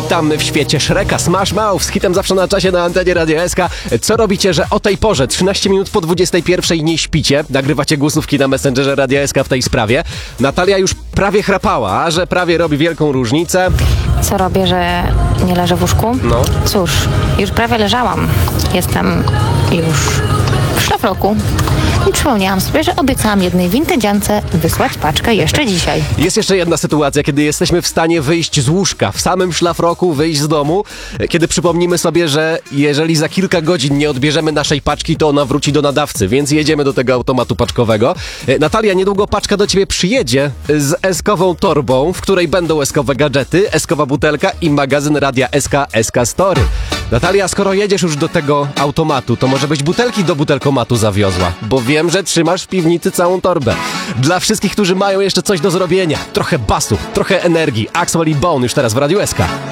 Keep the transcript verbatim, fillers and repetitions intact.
Witamy w świecie Shreka. Smash Mouth z hitem zawsze na czasie na antenie Radia S K. Co robicie, że o tej porze, trzynaście minut po dwudziestej pierwszej nie śpicie? Nagrywacie głosówki na Messengerze Radia S K w tej sprawie. Natalia już prawie chrapała, a że prawie robi wielką różnicę. Co robię, że nie leżę w łóżku? No. Cóż, już prawie leżałam. Jestem już w szlafroku. I przypomniałam sobie, że obiecałam jednej wintydziance wysłać paczkę jeszcze dzisiaj. Jest jeszcze jedna sytuacja, kiedy jesteśmy w stanie wyjść z łóżka, w samym szlafroku wyjść z domu, kiedy przypomnimy sobie, że jeżeli za kilka godzin nie odbierzemy naszej paczki, to ona wróci do nadawcy, więc jedziemy do tego automatu paczkowego. Natalia, niedługo paczka do ciebie przyjedzie z eskową torbą, w której będą eskowe gadżety, eskowa butelka i magazyn Radia S K S K Story. Natalia, skoro jedziesz już do tego automatu, to może byś butelki do butelkomatu zawiozła, bo wiem, że trzymasz w piwnicy całą torbę. Dla wszystkich, którzy mają jeszcze coś do zrobienia, trochę basu, trochę energii, Axwell i Bone już teraz w Radiu S K.